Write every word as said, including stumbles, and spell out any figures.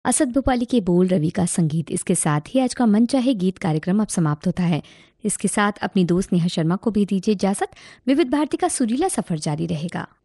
असद भोपाली के बोल, रवि का संगीत, इसके साथ ही आज का मन चाहे गीत कार्यक्रम अब समाप्त होता है। इसके साथ अपनी दोस्त नेहा शर्मा को भी दीजिए इजाजत। विविध भारती का सुरीला सफर जारी रहेगा।